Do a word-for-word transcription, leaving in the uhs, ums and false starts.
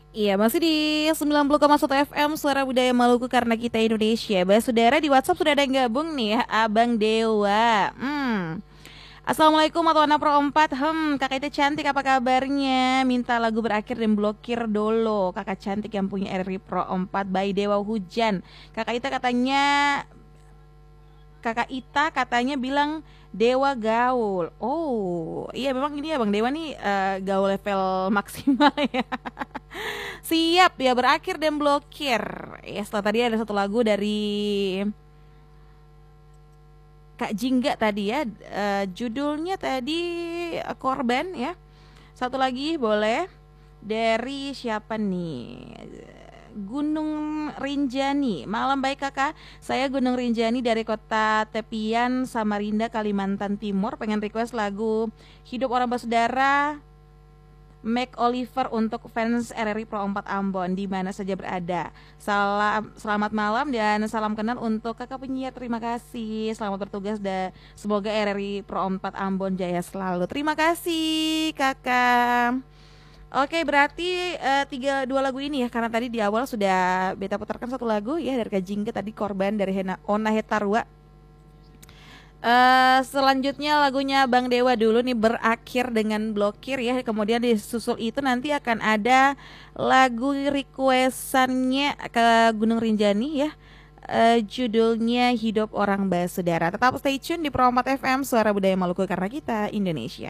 Iya, masih di sembilan puluh koma satu F M Suara Budaya Maluku karena kita Indonesia. Bah, saudara di WhatsApp sudah ada yang gabung nih ya, Abang Dewa. Hmm. Assalamualaikum atau anak pro empat. Hmm, kakak itu cantik apa kabarnya? Minta lagu berakhir dan blokir dulu. Kakak cantik yang punya R R I Pro empat by Dewa Hujan. Kakak itu katanya Kakak Ita katanya bilang Dewa gaul. Oh, iya memang ini ya Bang Dewa nih eh, gaul level maksimal ya. Siap ya berakhir dan blokir. Ya setelah tadi ada satu lagu dari Kak Jingga tadi ya. Eh, judulnya tadi eh, Korban ya. Satu lagi boleh dari siapa nih? Gunung Rinjani. Malam baik kakak. Saya Gunung Rinjani dari kota Tepian, Samarinda, Kalimantan Timur. Pengen request lagu Hidup Orang Bersaudara Mac Oliver untuk fans R R I Pro empat Ambon di mana saja berada. Salam selamat malam dan salam kenal untuk kakak penyiar. Terima kasih. Selamat bertugas dan semoga R R I Pro empat Ambon jaya selalu. Terima kasih kakak. Oke, berarti eh, tiga dua lagu ini ya karena tadi di awal sudah beta putarkan satu lagu ya dari Kak Jingke tadi Korban dari Hena Ona Hetarua. Eh selanjutnya lagunya Bang Dewa dulu nih berakhir dengan blokir ya. Kemudian disusul itu nanti akan ada lagu requestannya ke Gunung Rinjani ya. Eh, judulnya Hidup Orang Basudara. Tetap stay tune di Pro empat F M Suara Budaya Maluku karena kita Indonesia.